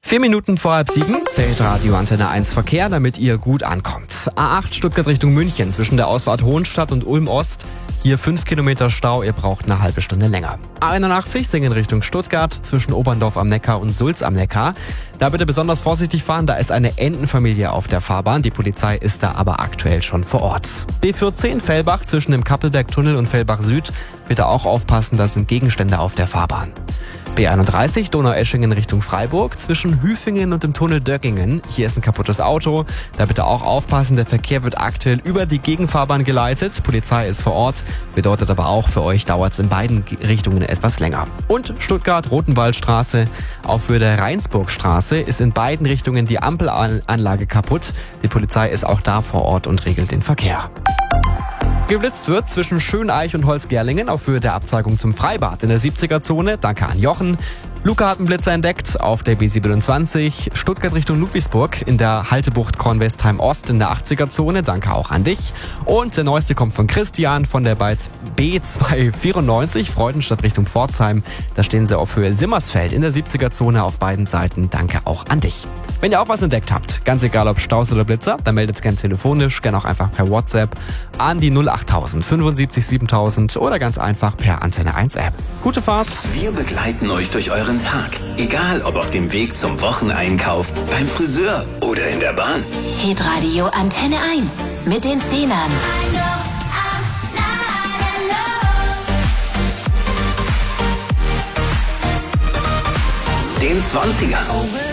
4 Minuten vor halb 7, der Hitradio Antenne 1 Verkehr, damit ihr gut ankommt. A8 Stuttgart Richtung München zwischen der Ausfahrt Hohenstadt und Ulm Ost. Hier 5 Kilometer Stau, ihr braucht eine halbe Stunde länger. A81 Singen Richtung Stuttgart zwischen Oberndorf am Neckar und Sulz am Neckar. Da bitte besonders vorsichtig fahren, da ist eine Entenfamilie auf der Fahrbahn. Die Polizei ist da aber aktuell schon vor Ort. B14 Fellbach zwischen dem Kappelberg-Tunnel und Fellbach Süd. Bitte auch aufpassen, da sind Gegenstände auf der Fahrbahn. B31 Donaueschingen Richtung Freiburg zwischen Hüfingen und dem Tunnel Döckingen. Hier ist ein kaputtes Auto. Da bitte auch aufpassen, der Verkehr wird aktuell über die Gegenfahrbahn geleitet. Polizei ist vor Ort, bedeutet aber auch für euch dauert es in beiden Richtungen etwas länger. Und Stuttgart-Rotenwaldstraße, auch für der Rheinsburgstraße ist in beiden Richtungen die Ampelanlage kaputt. Die Polizei ist auch da vor Ort und regelt den Verkehr. Geblitzt wird zwischen Schöneich und Holzgerlingen auf Höhe der Abzweigung zum Freibad in der 70er-Zone. Danke an Jochen. Luca hat einen Blitzer entdeckt auf der B27, Stuttgart Richtung Ludwigsburg in der Haltebucht Kornwestheim Ost in der 80er-Zone. Danke auch an dich. Und der neueste kommt von Christian von der B294, Freudenstadt Richtung Pforzheim. Da stehen sie auf Höhe Simmersfeld in der 70er-Zone auf beiden Seiten. Danke auch an dich. Wenn ihr auch was entdeckt habt, ganz egal ob Staus oder Blitzer, dann meldet es gerne telefonisch, gerne auch einfach per WhatsApp an die 08000 75 7000 oder ganz einfach per Antenne 1 App. Gute Fahrt! Wir begleiten euch durch euren Tag. Egal ob auf dem Weg zum Wocheneinkauf, beim Friseur oder in der Bahn. Hitradio Antenne 1 mit den Zehnern. Den 20ern.